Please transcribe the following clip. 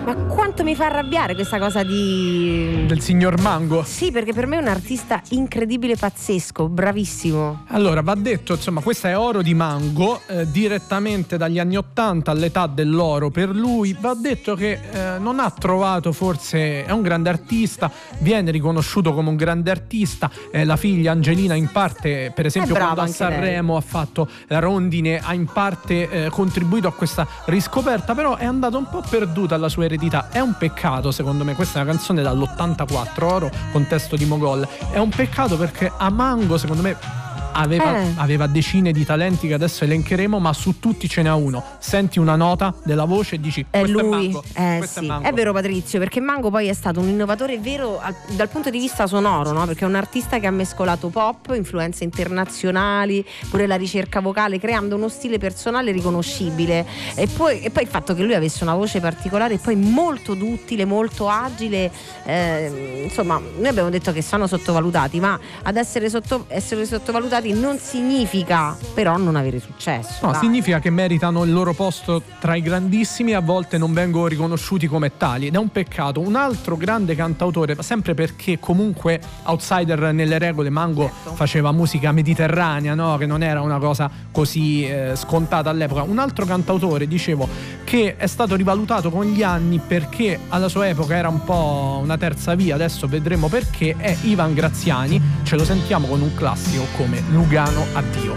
Ma quanto mi fa arrabbiare questa cosa del signor Mango. Sì, perché per me è un artista incredibile, pazzesco, bravissimo. Allora, va detto, insomma, questa è Oro di Mango, direttamente dagli anni 80 all'età dell'oro per lui. Va detto che non ha trovato, forse è un grande artista, viene riconosciuto come un grande artista. La figlia Angelina in parte, per esempio, quando a Sanremo ha fatto la rondine, ha in parte contribuito a questa riscoperta, però è andata un po' perduta la sua eredità. È un peccato, secondo me. Questa è una canzone dall'84, Oro con testo di Mogol. È un peccato perché a Mango, secondo me, aveva decine di talenti che adesso elencheremo, ma su tutti ce n'è uno. Senti una nota della voce e dici è questo lui. è Mango. Questo Sì, è Mango. È vero, Patrizio, perché Mango poi è stato un innovatore vero dal punto di vista sonoro, no? Perché è un artista che ha mescolato pop, influenze internazionali, pure la ricerca vocale, creando uno stile personale riconoscibile. E poi il fatto che lui avesse una voce particolare e poi molto duttile, molto agile, insomma, noi abbiamo detto che sono sottovalutati, ma ad essere sottovalutati non significa però non avere successo. No, significa che meritano il loro posto tra i grandissimi e a volte non vengono riconosciuti come tali, ed è un peccato. Un altro grande cantautore, sempre perché comunque outsider nelle regole, Mango faceva musica mediterranea, no? Che non era una cosa così scontata all'epoca. Un altro cantautore, dicevo, che è stato rivalutato con gli anni perché alla sua epoca era un po' una terza via, adesso vedremo perché, è Ivan Graziani. Ce lo sentiamo con un classico come Lugano Addio.